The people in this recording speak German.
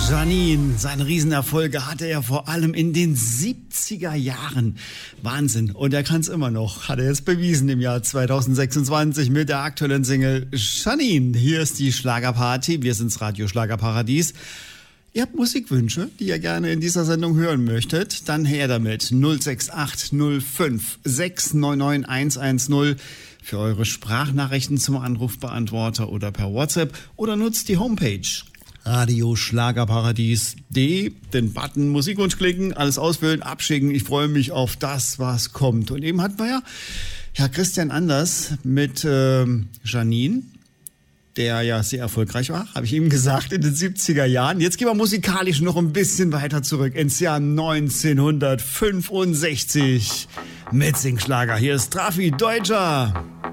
Janine, seine Riesenerfolge hatte er vor allem in den 70er Jahren. Wahnsinn. Und er kann es immer noch. Hat er jetzt bewiesen im Jahr 2026 mit der aktuellen Single Janine. Hier ist die Schlagerparty. Wir sind's Radio Schlagerparadies. Ihr habt Musikwünsche, die ihr gerne in dieser Sendung hören möchtet, dann her damit 06805 699 110 für eure Sprachnachrichten zum Anrufbeantworter oder per WhatsApp oder nutzt die Homepage radioschlagerparadies.de, den Button Musikwunsch klicken, alles ausfüllen, abschicken. Ich freue mich auf das, was kommt. Und eben hatten wir ja Christian Anders mit Janine, der ja sehr erfolgreich war, habe ich ihm gesagt, in den 70er Jahren. Jetzt gehen wir musikalisch noch ein bisschen weiter zurück ins Jahr 1965 mit Singschlager. Hier ist Trafi Deutscher.